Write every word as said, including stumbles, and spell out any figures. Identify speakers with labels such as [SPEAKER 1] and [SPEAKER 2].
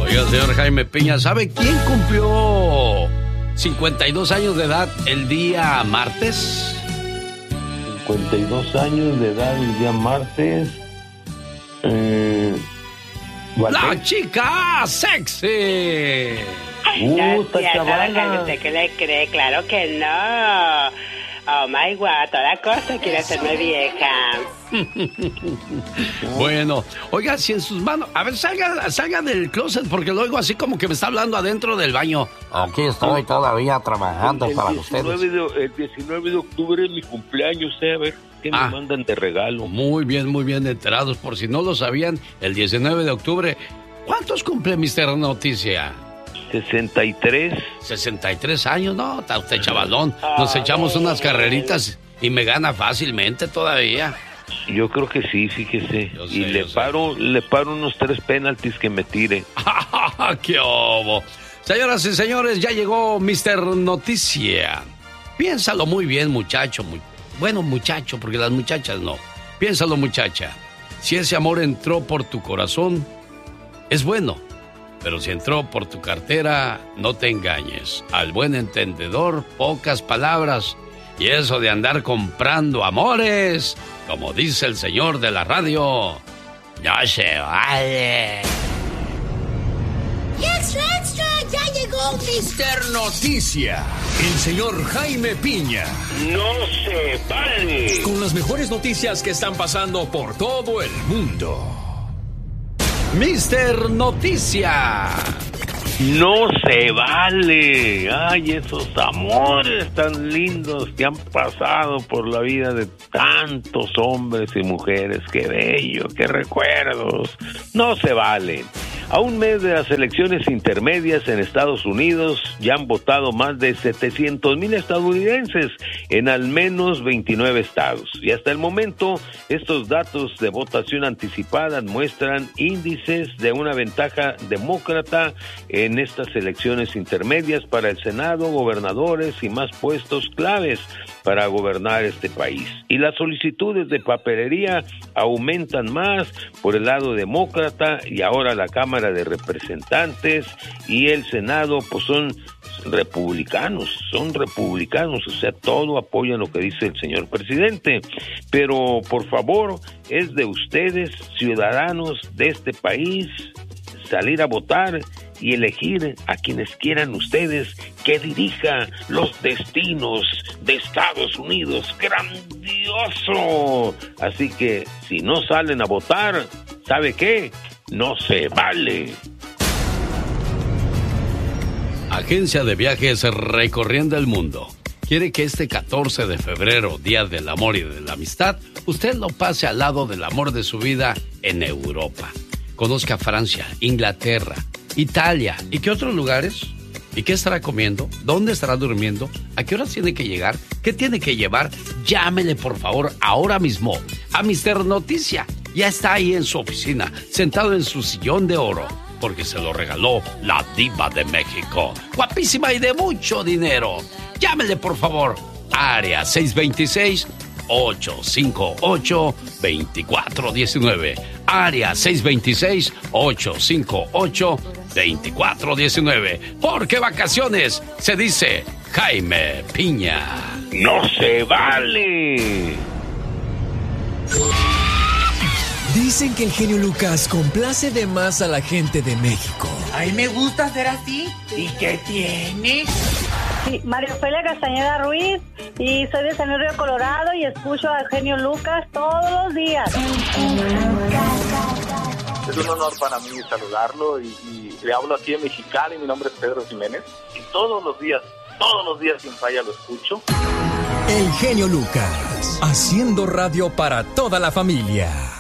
[SPEAKER 1] Oiga, señor Jaime Piña, ¿sabe quién cumplió cincuenta y dos años de edad el día martes?
[SPEAKER 2] cincuenta y dos años de edad el día martes. Eh,
[SPEAKER 1] ¡La chica sexy!
[SPEAKER 3] No,
[SPEAKER 2] Puta chavala.
[SPEAKER 3] ¿Usted qué le cree? Claro que no. Oh my God, a toda costa quiere hacerme vieja.
[SPEAKER 1] Bueno, oiga, si en sus manos... A ver, salga, salga del closet porque lo oigo así como que me está hablando adentro del baño.
[SPEAKER 4] Aquí estoy todavía trabajando
[SPEAKER 2] el, el
[SPEAKER 4] para
[SPEAKER 2] diecinueve
[SPEAKER 4] ustedes.
[SPEAKER 2] De, el diecinueve de octubre es mi cumpleaños, eh, a ver qué
[SPEAKER 1] Ah.
[SPEAKER 2] me mandan de regalo.
[SPEAKER 1] Muy bien, muy bien enterados. Por si no lo sabían, el diecinueve de octubre... ¿Cuántos cumple mister Noticia?
[SPEAKER 2] sesenta y tres.
[SPEAKER 1] sesenta y tres años, ¿no? Está usted chavalón. Nos echamos unas carreritas y me gana fácilmente todavía.
[SPEAKER 2] Yo creo que sí, fíjese.
[SPEAKER 1] Yo sé,
[SPEAKER 2] y le
[SPEAKER 1] yo sé.
[SPEAKER 2] paro, le paro unos tres penaltis que me tire.
[SPEAKER 1] ¡Qué obo! Señoras y señores, ya llegó mister Noticia. Piénsalo muy bien, muchacho. Muy... Bueno, muchacho, porque las muchachas no. Piénsalo, muchacha. Si ese amor entró por tu corazón, es bueno. Pero si entró por tu cartera, no te engañes. Al buen entendedor, pocas palabras. Y eso de andar comprando amores, como dice el señor de la radio, no se vale.
[SPEAKER 5] ¡Y extra, extra! ¡Ya llegó mister
[SPEAKER 6] Noticia! El señor Jaime Piña.
[SPEAKER 2] ¡No se vale!
[SPEAKER 6] Con las mejores noticias que están pasando por todo el mundo.
[SPEAKER 1] mister Noticia.
[SPEAKER 2] ¡No se vale! ¡Ay, esos amores tan lindos que han pasado por la vida de tantos hombres y mujeres! ¡Qué bello! ¡Qué recuerdos! ¡No se vale! A un mes de las elecciones intermedias en Estados Unidos, ya han votado más de setecientos mil estadounidenses en al menos veintinueve estados. Y hasta el momento, estos datos de votación anticipada muestran índices de una ventaja demócrata en estas elecciones intermedias para el Senado, gobernadores y más puestos claves para gobernar este país. Y las solicitudes de papelería aumentan más por el lado demócrata, y ahora la Cámara de Representantes y el Senado pues son republicanos, son republicanos, o sea, todo apoyan lo que dice el señor presidente. Pero por favor, es de ustedes, ciudadanos de este país, salir a votar y elegir a quienes quieran ustedes que dirija los destinos de Estados Unidos. ¡Grandioso! Así que si no salen a votar, ¿sabe qué? No se vale.
[SPEAKER 1] Agencia de viajes recorriendo el mundo. Quiere que este catorce de febrero, Día del Amor y de la Amistad, usted lo pase al lado del amor de su vida en Europa. Conozca Francia, Inglaterra, Italia. ¿Y qué otros lugares? ¿Y qué estará comiendo? ¿Dónde estará durmiendo? ¿A qué horas tiene que llegar? ¿Qué tiene que llevar? Llámele, por favor, ahora mismo a mister Noticia. Ya está ahí en su oficina, sentado en su sillón de oro, porque se lo regaló la Diva de México. Guapísima y de mucho dinero. Llámele, por favor. Área seis dos seis, ocho cinco ocho, dos cuatro uno nueve. Área seis dos seis, ocho cinco ocho, dos cuatro uno nueve. Porque vacaciones se dice Jaime Piña.
[SPEAKER 2] ¡No se vale!
[SPEAKER 6] Dicen que el genio Lucas complace de más a la gente de México.
[SPEAKER 7] Ay, me gusta ser así. ¿Y qué tiene?
[SPEAKER 8] Sí, María Ofelia Castañeda Ruiz, y soy de San Luis Río Colorado y escucho al genio Lucas todos los días.
[SPEAKER 9] Es un honor para mí saludarlo y, y le hablo aquí en Mexicali. Mi nombre es Pedro Jiménez y todos los días, todos los días sin falla lo escucho.
[SPEAKER 6] El genio Lucas, haciendo radio para toda la familia.